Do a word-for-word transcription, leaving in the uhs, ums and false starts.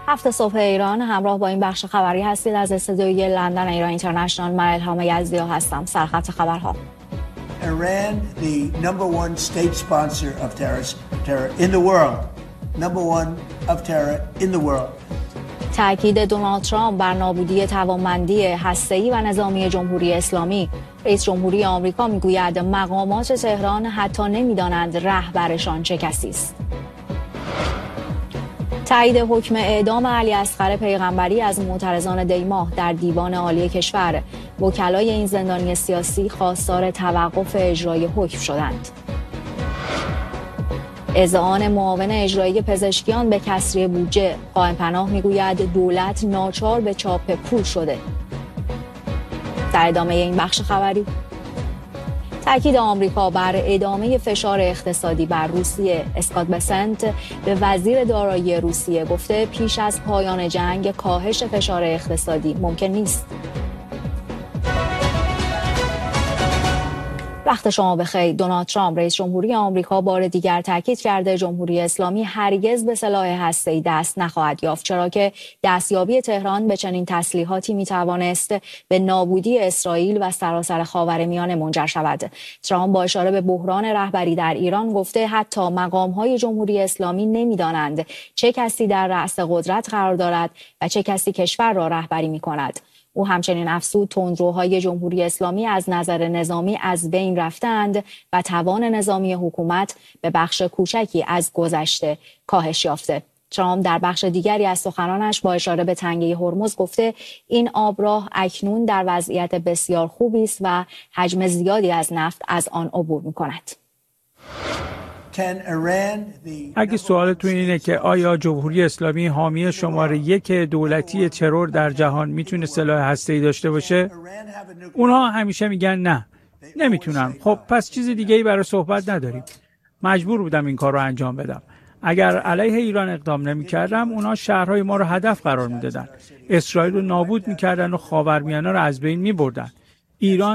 هفت صبح ایران، همراه با این بخش خبری هستید از استودیوی لندن ایران اینترنشنال. من الهام یزدیا هستم. سرخط خبرها. Iran, the number one state sponsor of terror in the world. Number one of terror in the world. تأکید دونالد ترامپ بر نابودی توانمندی هسته‌ای و نظامی جمهوری اسلامی. رئیس جمهوری آمریکا میگوید مقامات تهران حتی نمیدانند رهبرشان چه کسی است. تایید حکم اعدام علی اصغر پیغمبری از معترضان دیماه در دیوان عالی کشور. وکلای این زندانی سیاسی خواستار توقف اجرای حکم شدند. اذعان معاون اجرایی پزشکیان به کسری بودجه. قائم پناه میگوید دولت ناچار به چاپ پول شده. در ادامه این بخش خبری، تأکید آمریکا بر ادامه فشار اقتصادی بر روسیه. اسکات بسنت به وزیر دارایی روسیه گفته پیش از پایان جنگ کاهش فشار اقتصادی ممکن نیست. وقت شما بخیر. دونالد ترامپ رئیس جمهوری آمریکا بار دیگر تاکید کرده جمهوری اسلامی هرگز به سلاح هسته‌ای دست نخواهد یافت، چرا که دستیابی تهران به چنین تسلیحاتی میتوانست به نابودی اسرائیل و سراسر خاورمیانه منجر شود. ترامپ با اشاره به بحران رهبری در ایران گفته حتی مقام‌های جمهوری اسلامی نمیدانند چه کسی در رأس قدرت قرار دارد و چه کسی کشور را رهبری می‌کند. او همچنین افزود تندروهای جمهوری اسلامی از نظر نظامی از بین رفتند و توان نظامی حکومت به بخش کوچکی از گذشته کاهش یافته. ترامپ در بخش دیگری از سخنانش با اشاره به تنگه هرمز گفته این آبراه اکنون در وضعیت بسیار خوبی است و حجم زیادی از نفت از آن عبور می‌کند. اگه سوالتون اینه که آیا جمهوری اسلامی حامی شماره یک دولتی ترور در جهان میتونه سلاح هسته‌ای داشته باشه؟ اونها همیشه میگن نه، نمیتونن. خب پس چیز دیگه‌ای برای صحبت نداریم. مجبور بودم این کار رو انجام بدم. اگر علیه ایران اقدام نمی‌کردم، اونها شهرهای ما رو هدف قرار میدادن. اسرائیل رو نابود می‌کردن و خاورمیانه رو از بین می‌بردن. ایران